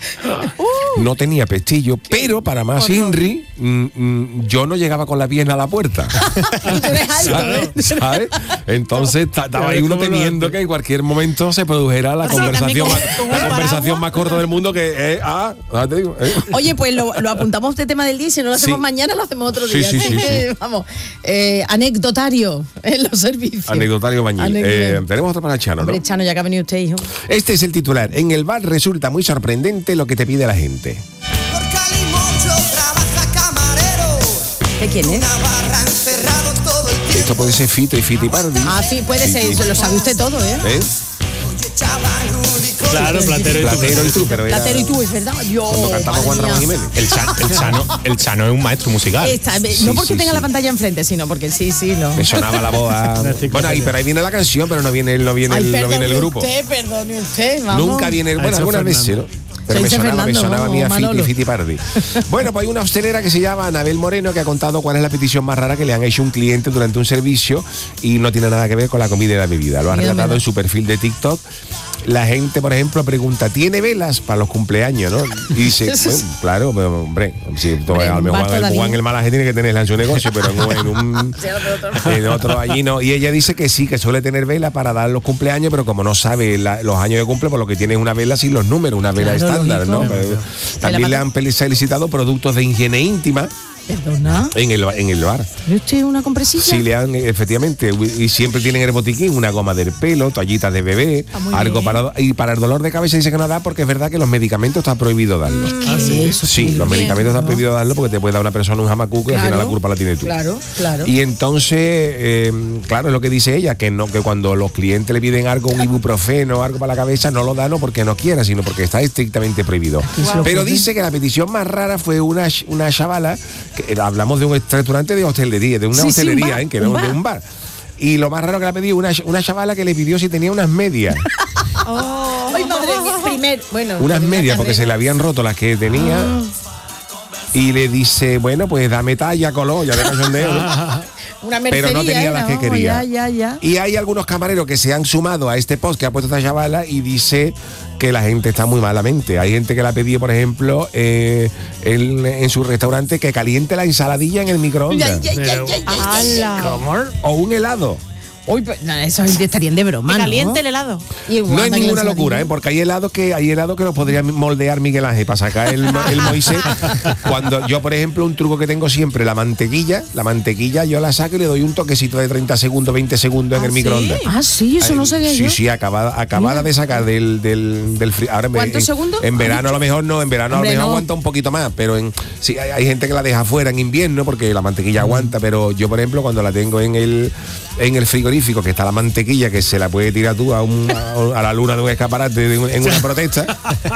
No tenía pestillo, pero para más Inri, mm, mm, yo no llegaba con la pierna a la puerta. Y tú eres alto, ¿Sabes? ¿eh? ¿Sabes? Entonces ta- estaba ahí uno ¿Cómo lo temiendo hace? que en cualquier momento se produjera la O sea, conversación, también más, con- con la un conversación paraguas. más corta del mundo que eh, ah, ah, te digo, eh. Oye, pues lo, lo apuntamos de tema del día y si no lo hacemos Sí. mañana, lo hacemos otro Sí, día. sí, Así sí, que, sí. vamos, eh, anecdotario en los servicios. Anecdotario Bañil. Anecdotario. Eh, tenemos otro para Chano, ¿no? Hombre, Chano, ya que ha venido usted, hijo. Este es el titular. En el bar resulta muy sorprendente lo que te pide la gente. Por Calimocho trabaja camarero. ¿De quién es? Una barra encerrado todo el tiempo. Esto puede ser Fito y Fiti Pardi. Ah, sí, puede ser, Sí, sí. eso lo sabe usted todo, ¿eh? ¿Eh? Oye, chaval, único. Claro, platero y tú. Platero y tú, pero era Platero y tú, es verdad. Yo, cuando cantaba madre Juan mía. Ramón Jiménez. El, Cha- el Chano, el Chano es un maestro musical. Esta, Sí, no porque sí, tenga sí. la pantalla enfrente, sino porque sí, sí, no. Me sonaba la voz. a- Una enciclopedia. Bueno, ahí, pero ahí viene la canción, pero no viene, no viene, Ay, el, no viene el perdone grupo. usted, perdone usted, vamos. Nunca viene, bueno, Eso algunas veces, Fernando. ¿no? Pero Se me dice sonaba, me Fernando, sonaba a mí a Fiti, Manolo. Fiti Pardi. Bueno, pues hay una hostelera que se llama Anabel Moreno que ha contado cuál es la petición más rara que le han hecho un cliente durante un servicio y no tiene nada que ver con la comida y la bebida. Lo ha Mira, relatado mira. en su perfil de TikTok. La gente, por ejemplo, pregunta, ¿tiene velas para los cumpleaños, no? Y dice, bueno, claro, pero, hombre, si tú, Hombre, a lo un mejor bar el todavía. Juan el malaje tiene que tenerla en su negocio, pero en, un- en un en otro allí no. Y ella dice que sí, que suele tener vela para dar los cumpleaños, pero como no sabe la- los años de cumple, por lo que tiene es una vela sin los números, una vela Claro, estándar, lógico. ¿no? Pero también la le han peli- solicitado productos de higiene íntima Perdona. en el, en el bar. ¿Pero usted una compresilla? Sí, le han, efectivamente, y siempre tienen en el botiquín una goma del pelo, toallitas de bebé, Ah, muy algo bien. para. Y para el dolor de cabeza dice que no da porque es verdad que los medicamentos está prohibido darlos. Ah, sí, eso Sí, sí, los bien, medicamentos está ¿no? prohibido darlos porque te puede dar una persona un jamacuco y al final la culpa la tienes tú. Claro, claro. Y entonces, eh, claro, es lo que dice ella, que no, que cuando los clientes le piden algo, un ibuprofeno, algo para la cabeza, no lo da no porque no quiera, sino porque está estrictamente prohibido. Wow. Pero dice que la petición más rara fue una, ch- una chavala, que era- hablamos de un restaurante de hostelería, de una Sí, sí, un hostelería, bar, ¿eh? que un no bar. de un bar. Y lo más raro que le ha pedido una, ch- una chavala que le pidió si tenía unas medias. Oh. Ay, madre mía. Primer, bueno. Unas una medias porque carrera. se le habían roto las que tenía. Y le dice, bueno, pues dame talla, color, ya de cachondeo, ¿no? Una Pero no mercería tenía era, las que vamos, quería. Ya, ya, ya. Y hay algunos camareros que se han sumado a este post que ha puesto esta chavala y dice que la gente está muy malamente. Hay gente que la ha pedido, por ejemplo, eh, en, en su restaurante que caliente la ensaladilla en el microondas. Ya, ya, ya, Pero- ya, ya, ya. ¡Hala! O un helado. Uy, pues, no, esa gente estarían de broma, Que ¿no? caliente el helado. Y No es guardan ninguna la locura, ¿eh? ensaladilla. Porque hay helados que hay helados que los podría moldear Miguel Ángel para sacar el, el Moisés. Cuando yo, por ejemplo, un truco que tengo siempre, la mantequilla, la mantequilla yo la saco y le doy un toquecito de treinta segundos, veinte segundos en ¿Ah, el sí? microondas. Ah, sí, eso no Ay, sabía sí, yo. Sí, acabada, acabada de sacar del, del, del frío. Ahora en- ¿Cuántos en, segundos? En verano a lo mejor no, en verano Hombre, a lo mejor no. aguanta un poquito más, pero en sí hay, hay gente que la deja fuera en invierno porque la mantequilla aguanta, pero yo, por ejemplo, cuando la tengo en el en el frigorífico, que está la mantequilla, que se la puede tirar tú a, un, a, a la luna de un escaparate de un- en una protesta.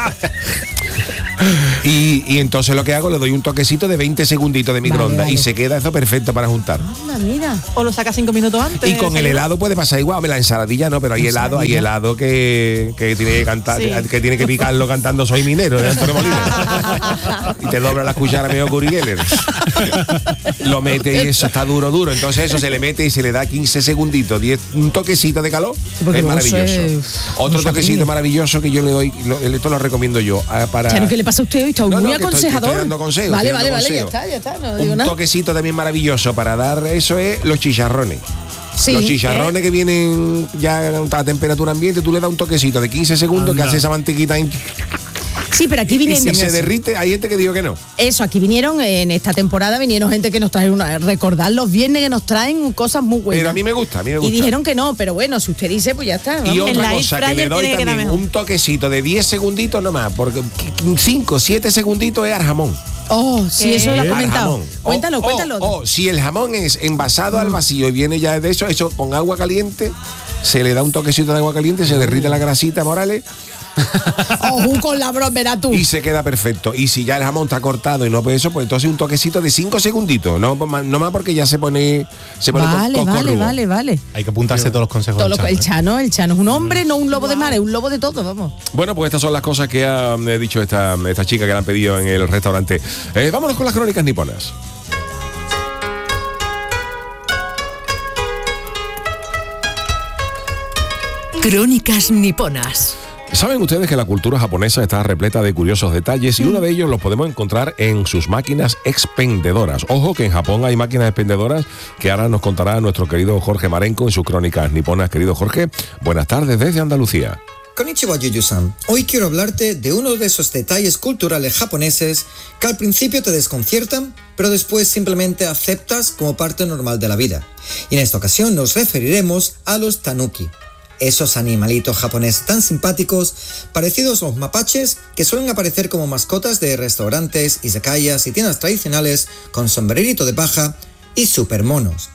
Y, y entonces lo que hago, le doy un toquecito de veinte segunditos de microondas vale. y se queda eso perfecto para juntar. Anda, mira. O lo sacas cinco minutos antes. Y con el ¿sabes? helado puede pasar igual, hombre, la ensaladilla no, pero hay helado, hay helado que, que tiene que cantar, Sí. que tiene que picarlo cantando Soy minero de Antonio Molina. Y te dobla las cucharas medio Uri Geller. Lo mete y eso está duro, duro. Entonces eso se le mete y se le da quince segunditos, diez, un toquecito de calor. porque Es luego maravilloso. se- Otro se toquecito aprieta. maravilloso que yo le doy, lo- esto lo recomiendo yo. ah, Para, Chano, ¿qué le pasa a usted hoy? Está No, no, muy que estoy- que aconsejador. estoy dando consejos, vale, estoy vale, dando vale, ya consejos. está, ya está. No digo Un nada. toquecito también maravilloso para dar eso es los chicharrones. Sí, los chicharrones que vienen ya a temperatura ambiente, tú le das un toquecito de quince segundos Anda. que hace esa mantequita y Sí, pero aquí y vinieron. se derrite. Hay gente que digo que no. Eso, aquí vinieron, en esta temporada vinieron gente que nos trae una. Recordar los viernes que nos traen cosas muy buenas. Pero a mí me gusta, a mí me Y gusta. dijeron que no, pero bueno, si usted dice, pues ya está. Y vamos. En otra la cosa air que le fryer doy tiene que quedar también, mejor. un toquecito de diez segunditos nomás, porque cinco, siete segunditos es al jamón. Oh, sí, ¿Qué? eso lo has Al comentado. jamón. Cuéntalo, O- o- cuéntalo. O si el jamón es envasado al vacío y viene ya de eso, eso con agua caliente, se le da un toquecito de agua caliente, se derrite la grasita, Morales, Ojo con la broma, verás tú. y se queda perfecto. Y si ya el jamón está cortado y no puede eso, pues entonces un toquecito de cinco segunditos, no, más- no más porque ya se pone se pone Vale, co- vale, cocorrubo. vale, vale. Hay que apuntarse todos los consejos. Todo del lo- Chano, el ¿eh? Chano, el Chano es un hombre, no un lobo de mar, es un lobo de todo, vamos. Bueno, pues estas son las cosas que ha eh, dicho esta, esta chica que le han pedido en el restaurante. Eh, vámonos con las crónicas niponas. Crónicas niponas. Saben ustedes que la cultura japonesa está repleta de curiosos detalles y uno de ellos los podemos encontrar en sus máquinas expendedoras. Ojo que en Japón hay máquinas expendedoras que ahora nos contará nuestro querido Jorge Marenco en sus crónicas niponas. Querido Jorge, buenas tardes desde Andalucía. Konnichiwa, Yuyu-san. Hoy quiero hablarte de uno de esos detalles culturales japoneses que al principio te desconciertan, pero después simplemente aceptas como parte normal de la vida. Y en esta ocasión nos referiremos a los tanuki. Esos animalitos japoneses tan simpáticos, parecidos a los mapaches, que suelen aparecer como mascotas de restaurantes, izakayas y tiendas tradicionales con sombrerito de paja y supermonos.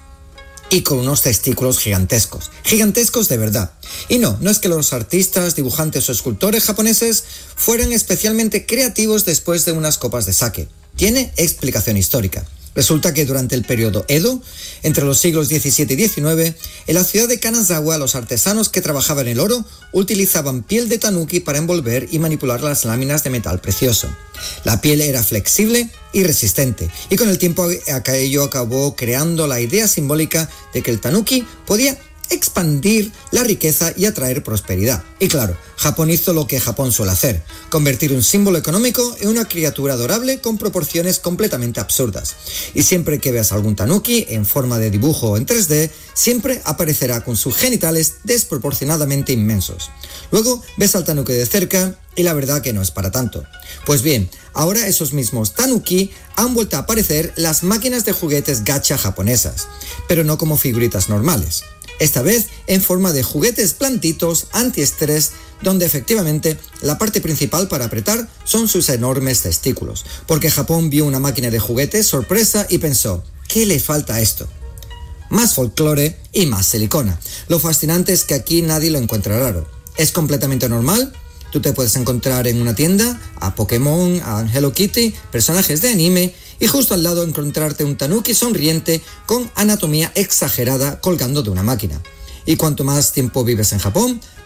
Y con unos testículos gigantescos, gigantescos de verdad. Y no, no es que los artistas, dibujantes o escultores japoneses fueran especialmente creativos después de unas copas de sake. Tiene explicación histórica. Resulta que durante el periodo Edo, entre los siglos diecisiete y diecinueve, en la ciudad de Kanazawa los artesanos que trabajaban el oro utilizaban piel de tanuki para envolver y manipular las láminas de metal precioso. La piel era flexible y resistente, y con el tiempo aquello acabó creando la idea simbólica de que el tanuki podía expandir la riqueza y atraer prosperidad. Y claro, Japón hizo lo que Japón suele hacer, convertir un símbolo económico en una criatura adorable con proporciones completamente absurdas. Y siempre que veas algún tanuki en forma de dibujo en tres D, siempre aparecerá con sus genitales desproporcionadamente inmensos. Luego ves al tanuki de cerca y la verdad que no es para tanto. Pues bien, ahora esos mismos tanuki han vuelto a aparecer las máquinas de juguetes gacha japonesas, pero no como figuritas normales. Esta vez en forma de juguetes blanditos antiestrés, donde efectivamente la parte principal para apretar son sus enormes testículos, porque Japón vio una máquina de juguetes sorpresa y pensó, ¿qué le falta a esto? Más folclore y más silicona. Lo fascinante es que aquí nadie lo encuentra raro. Es completamente normal. Tú te puedes encontrar en una tienda a Pokémon, a Hello Kitty, personajes de anime, y justo al lado encontrarte un tanuki sonriente con anatomía exagerada colgando de una máquina. Y cuanto más tiempo vives en Japón,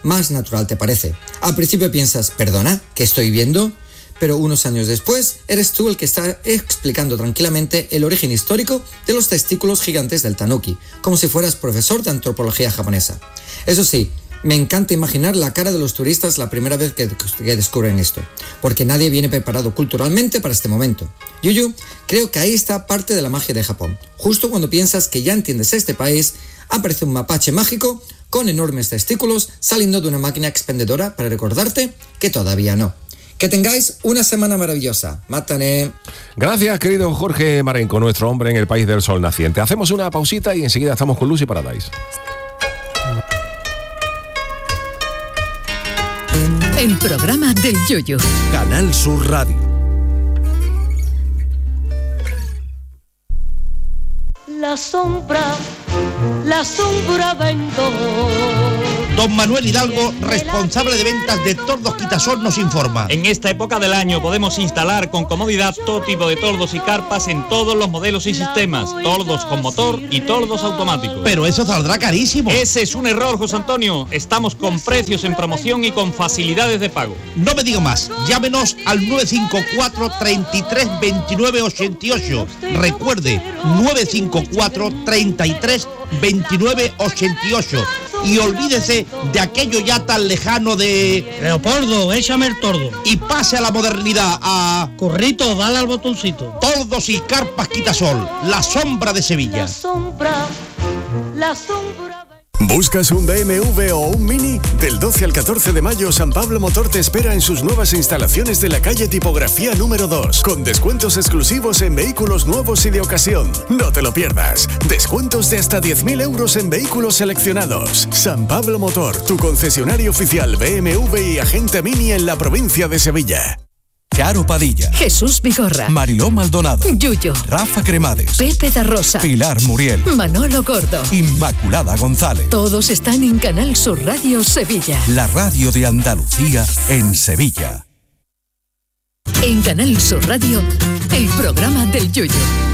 más natural te parece. Al principio piensas, perdona, ¿qué estoy viendo? Pero unos años después, eres tú el que está explicando tranquilamente el origen histórico de los testículos gigantes del tanuki, como si fueras profesor de antropología japonesa. Eso sí, me encanta imaginar la cara de los turistas la primera vez que, que descubren esto, porque nadie viene preparado culturalmente para este momento. Yuyu, creo que ahí está parte de la magia de Japón. Justo cuando piensas que ya entiendes este país, aparece un mapache mágico con enormes testículos saliendo de una máquina expendedora para recordarte que todavía no. Que tengáis una semana maravillosa. Mátane. Gracias, querido Jorge Marenco, nuestro hombre en el país del sol naciente. Hacemos una pausita y enseguida estamos con Lucy Paradise. El programa del Yoyo. Canal Sur Radio. La sombra, la sombra vendó. Don Manuel Hidalgo, responsable de ventas de Tordos Quitasol, nos informa. En esta época del año podemos instalar con comodidad todo tipo de tordos y carpas en todos los modelos y sistemas, tordos con motor y tordos automáticos. Pero eso saldrá carísimo. Ese es un error, José Antonio. Estamos con precios en promoción y con facilidades de pago. No me diga más. Llámenos al nueve cinco cuatro, treinta y tres, veintinueve, ochenta y ocho. Recuerde, nueve cinco cuatro, treinta y tres, veintinueve, ochenta y ocho. Y olvídese de aquello ya tan lejano de... Leopoldo, échame el tordo. Y pase a la modernidad, a... Corrito, dale al botoncito. Tordos y carpas Quitasol, la sombra de Sevilla. La sombra, la sombra... ¿Buscas un B M W o un Mini? Del doce al catorce de mayo, San Pablo Motor te espera en sus nuevas instalaciones de la calle Tipografía número dos, con descuentos exclusivos en vehículos nuevos y de ocasión. No te lo pierdas. Descuentos de hasta diez mil euros en vehículos seleccionados. San Pablo Motor, tu concesionario oficial B M W y agente Mini en la provincia de Sevilla. Charo Padilla, Jesús Vigorra, Mariló Maldonado, Yuyo, Rafa Cremades, Pepe da Rosa, Pilar Muriel, Manolo Gordo, Inmaculada González. Todos están en Canal Sur Radio Sevilla. La radio de Andalucía en Sevilla. En Canal Sur Radio, el programa del Yuyo.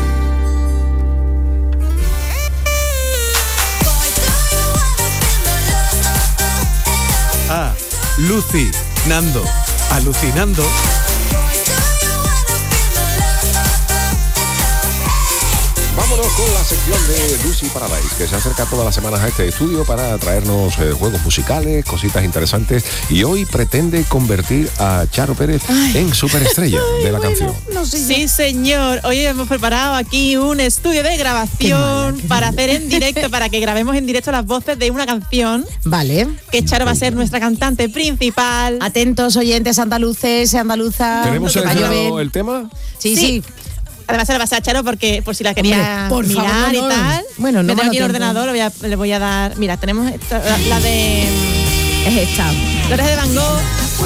Ah, Lucy, Nando, alucinando. Vámonos con la sección de Lucy Paradise, que se acerca todas las semanas a este estudio para traernos eh, juegos musicales, cositas interesantes, y hoy pretende convertir a Charo Pérez ay. en superestrella ay, de la bueno, canción. No sé sí, señor. Hoy hemos preparado aquí un estudio de grabación mala, para mala. hacer en directo, para que grabemos en directo las voces de una canción. Vale. Que Charo va a ser nuestra cantante principal. Atentos, oyentes andaluces, andaluzas. ¿Tenemos seleccionado el tema? Sí, sí. sí. Además se la pasé a Charo porque por si la quería Hombre, por mirar favor, no, y tal. Bueno, no me tengo aquí el tiempo. ordenador, le voy, a, le voy a dar. Mira, tenemos esta, la, la de. Es esta. Flores de Van Gogh.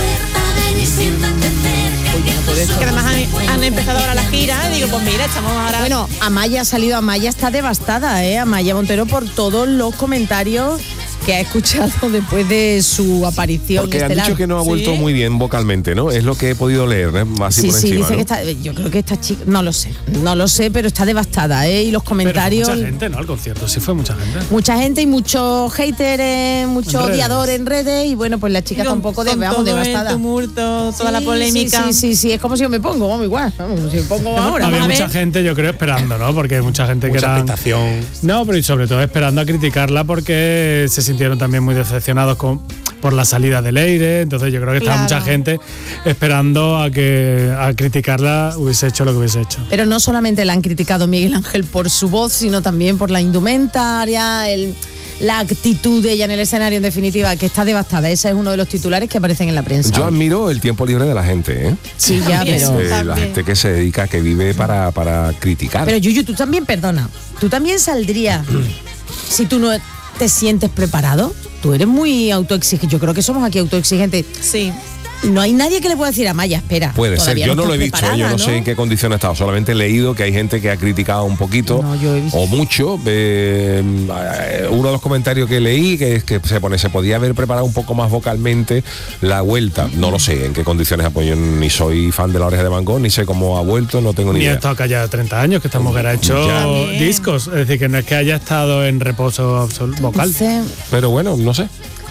Que además han, han empezado ahora la gira. Digo, pues mira, estamos ahora. Bueno, Amaya ha salido, Amaya está devastada, ¿eh? Amaya Montero por todos los comentarios que ha escuchado después de su aparición. Porque estelar. han dicho que no ha vuelto ¿Sí? muy bien vocalmente, ¿no? Es lo que he podido leer, ¿eh? Más sí, por sí, encima, dice ¿no? que está, yo creo que esta chica, no lo sé, no lo sé, pero está devastada, ¿eh? Y los comentarios. Pero mucha gente, ¿no? Al concierto, sí fue mucha gente. Mucha gente y muchos haters, muchos odiadores en redes, y bueno, pues la chica está un poco de, vamos, devastada. El tumulto, toda sí, la polémica. Sí, sí, sí, sí, es como si yo me pongo, vamos, igual, vamos, si me pongo ahora. Había mucha gente, yo creo, esperando, ¿no? Porque mucha gente mucha que era. Expectación. No, pero y sobre todo esperando a criticarla porque se sintieron también muy decepcionados con, por la salida del aire, entonces yo creo que claro. estaba mucha gente esperando a que a criticarla hubiese hecho lo que hubiese hecho. Pero no solamente la han criticado Miguel Ángel por su voz, sino también por la indumentaria, el, la actitud de ella en el escenario, en definitiva, que está devastada. Ese es uno de los titulares que aparecen en la prensa. Yo admiro el tiempo libre de la gente, ¿eh? Sí, ya, pero... Eh, la gente que se dedica, que vive para, para criticar. Pero Yuyu, tú también, perdona, tú también saldrías si tú no te sientes preparado. Tú eres muy autoexigente. Yo creo que somos aquí autoexigentes. Sí. No hay nadie que le pueda decir a Maya, espera. Puede ser, yo no, no lo he visto, yo no, ¿no? sé en qué condiciones he estado, solamente he leído que hay gente que ha criticado un poquito no, yo he visto. o mucho. Eh, uno de los comentarios que leí que es que se pone, se podía haber preparado un poco más vocalmente la vuelta. No lo sé en qué condiciones, pues yo ni soy fan de La Oreja de Van Gogh, ni sé cómo ha vuelto, no tengo ni, ni idea. Ni ha estado callada treinta años, que esta mujer ha hecho ya. discos, es decir, que no es que haya estado en reposo absoluto vocal. Sí. Pero bueno, no sé.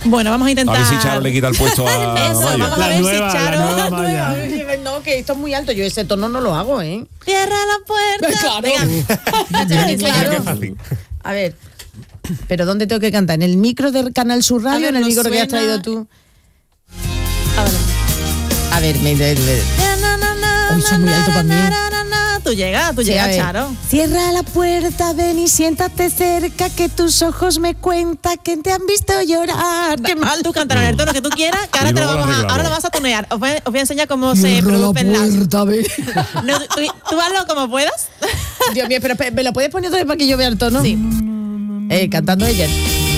Bueno, vamos a intentar. A ver si Charo le quita el puesto a Eso, Maya. vamos a ver si Charo. La nueva. No, que esto es muy alto. Yo ese tono no lo hago, ¿eh? Cierra la puerta. Claro. Venga. Claro. Qué fácil. A ver. ¿Pero dónde tengo que cantar? ¿En el micro del Canal Sur Radio A ver, o en el nos micro que has suena- traído tú? A ver. A ver, me... me- me- Uy, eso es muy alto para mí. Tú llegas, tú Sí, a llegas, ver. Charo. Cierra la puerta, ven y siéntate cerca, que tus ojos me cuentan que te han visto llorar. Qué mal. Tú cantas en el tono que tú quieras, que ahora, Y te lo luego lo vamos a, arreglamos. ahora lo vas a tunear. Os voy, os voy a enseñar cómo se producen las. No, tú, tú hazlo como puedas. Dios mío, pero pe- ¿me lo puedes poner otra vez para que yo vea el tono? Sí. Eh, cantando ella.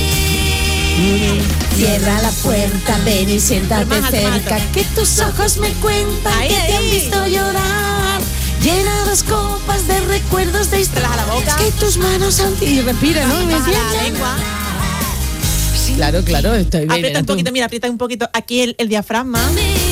Cierra la puerta, ven y siéntate Más alto, más cerca, alto. que tus ojos me cuentan Ahí, que te han ahí. visto llorar. Llena las copas de recuerdos de Te las a la boca. que tus manos han... Y respira, ¿no? Y me Baja la cierra. lengua. Claro, claro, estoy bien. Aprieta un poquito, mira, aprieta un poquito aquí el, el diafragma.